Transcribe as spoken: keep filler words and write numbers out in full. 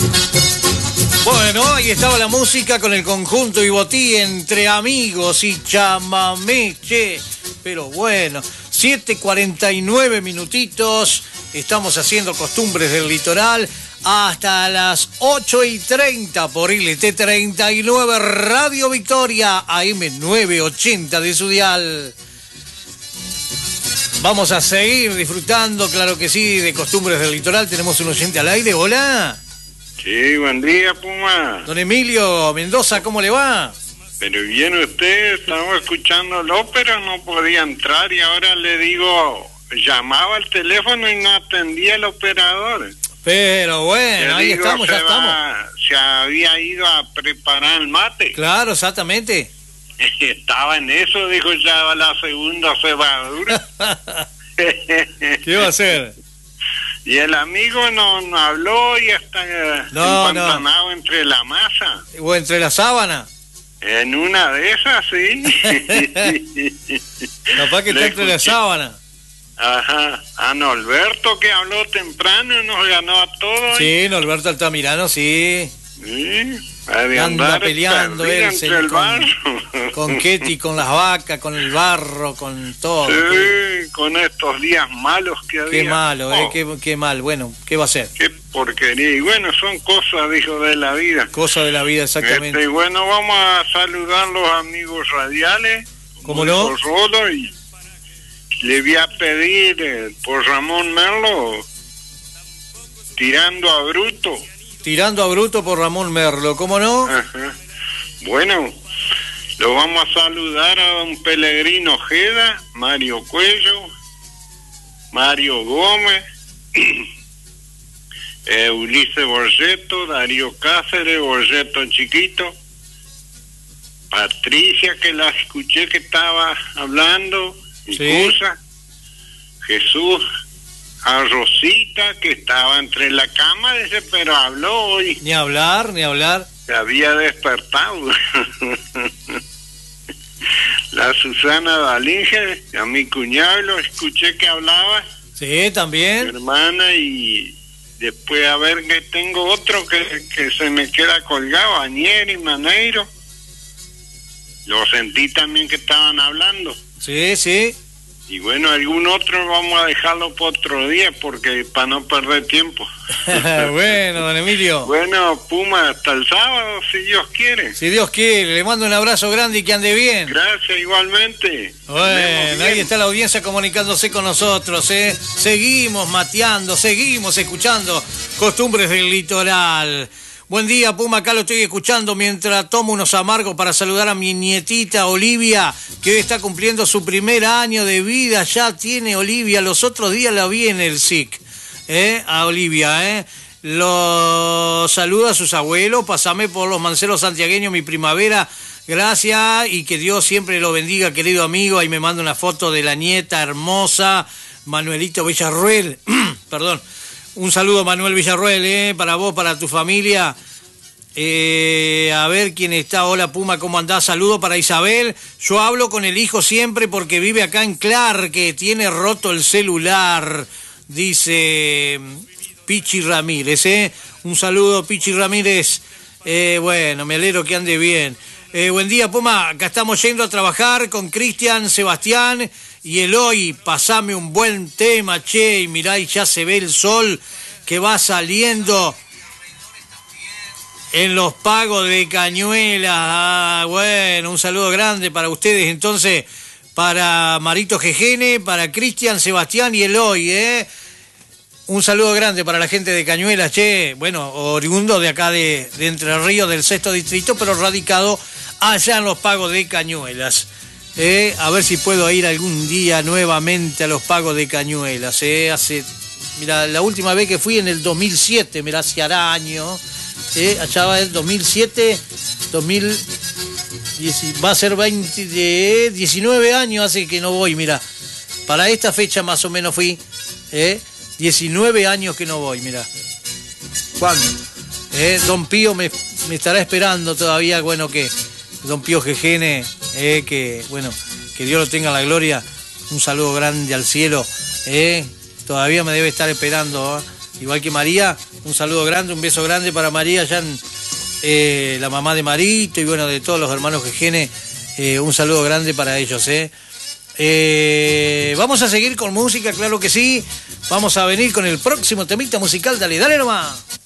Bueno, ahí estaba la música con el conjunto Ibotí, Entre Amigos y Chamamé, che. Pero bueno, siete cuarenta y nueve minutitos, estamos haciendo Costumbres del Litoral hasta las ocho y treinta por L T treinta y nueve Radio Victoria, A M novecientos ochenta de su dial. Vamos a seguir disfrutando, claro que sí, de Costumbres del Litoral. Tenemos un oyente al aire, hola. Sí, buen día, Puma. Don Emilio Mendoza, ¿cómo le va? Pero bien usted, estaba escuchándolo, pero no podía entrar y ahora le digo, llamaba al teléfono y no atendía el operador. Pero bueno, le ahí digo, estamos, ya se estamos. Va, se había ido a preparar el mate. Claro, exactamente. Estaba en eso, dijo, ya va la segunda cebadura. ¿Qué va a hacer? Y el amigo no, no habló y hasta no, empantanado no. entre la masa. O entre la sábana. En una de esas, sí. Capaz que está entre la sábana. Ajá. A Norberto, que habló temprano y nos ganó a todos. Sí, Norberto Altamirano, sí. Sí. Anda peleando él entre el barro. Con Ketty, con las vacas, con el barro, con todo. Sí, ¿Qué? con estos días malos que había. Qué malo, oh. eh, qué, qué mal. Bueno, ¿qué va a hacer? Qué porquería. Y bueno, son cosas, dijo, de la vida. Cosas de la vida, exactamente. Este, y bueno, vamos a saludar a los amigos radiales. ¿Cómo no? Por Rolo, y le voy a pedir eh, por Ramón Merlo, Tirando a Bruto. Tirando a Bruto por Ramón Merlo, ¿cómo no? Ajá. Bueno, lo vamos a saludar a don Pellegrino Ojeda, Mario Cuello, Mario Gómez, eh, Ulises Borgetto, Darío Cáceres, Borgetto Chiquito, Patricia, que la escuché que estaba hablando, y sí. Cusa, Jesús, a Rosita, que estaba entre la cama, dice, pero habló hoy. Ni hablar, ni hablar. Se había despertado. La Susana Dalinge, a mi cuñado lo escuché que hablaba. Sí, también. Mi hermana, y después a ver que tengo otro que, que se me queda colgado, Anieri Maneiro. Lo sentí también que estaban hablando. Sí, sí. Y bueno, algún otro vamos a dejarlo por otro día, porque para no perder tiempo. Bueno, don Emilio. Bueno, Puma, hasta el sábado, si Dios quiere. Si Dios quiere, le mando un abrazo grande y que ande bien. Gracias, igualmente. Bueno, ahí está la audiencia comunicándose con nosotros, ¿eh? Seguimos mateando, seguimos escuchando Costumbres del Litoral. Buen día, Puma, acá lo estoy escuchando mientras tomo unos amargos para saludar a mi nietita Olivia, que hoy está cumpliendo su primer año de vida. Ya tiene Olivia, los otros días la vi en el S I C, ¿eh? A Olivia, ¿eh? Lo saluda a sus abuelos, pasame por los manceros santiagueños mi primavera, gracias y que Dios siempre lo bendiga, querido amigo. Ahí me manda una foto de la nieta hermosa, Manuelito Villarruel, perdón. Un saludo, Manuel Villarruel, ¿eh? Para vos, para tu familia. Eh, a ver quién está. Hola, Puma, ¿cómo andás? Saludo para Isabel. Yo hablo con el hijo siempre porque vive acá en Clark, que tiene roto el celular, dice Pichi Ramírez, ¿eh? Un saludo, Pichi Ramírez. Eh, bueno, me alegro que ande bien. Eh, buen día, Puma. Acá estamos yendo a trabajar con Cristian, Sebastián y Eloy. Pasame un buen tema, che. Y mirá, y ya se ve el sol que va saliendo en los pagos de Cañuelas. Ah, bueno, un saludo grande para ustedes. Entonces, para Marito Gejene, para Cristian, Sebastián y Eloy, ¿eh? Un saludo grande para la gente de Cañuelas, che. Bueno, oriundo de acá de, de Entre Ríos, del sexto distrito, pero radicado allá en los pagos de Cañuelas. Eh, a ver si puedo ir algún día nuevamente a los pagos de Cañuelas. Eh. Hace, mira, la última vez que fui en el dos mil siete, mira, hace años. Eh, allá va el dos mil siete, dos mil diez, va a ser veinte, de diecinueve años hace que no voy, mira. Para esta fecha más o menos fui, eh, diecinueve años que no voy, mira. ¿Cuándo? Eh, Don Pío me, me estará esperando todavía, bueno, que Don Pío Gejene, eh, que, bueno, que Dios lo tenga en la gloria. Un saludo grande al cielo, eh. Todavía me debe estar esperando, ¿eh? igual que María, un saludo grande, un beso grande para María, ya en, eh, la mamá de Marito y bueno, de todos los hermanos Gejene, eh, un saludo grande para ellos, ¿eh? Eh, vamos a seguir con música, claro que sí. Vamos a venir con el próximo temita musical. Dale, dale nomás.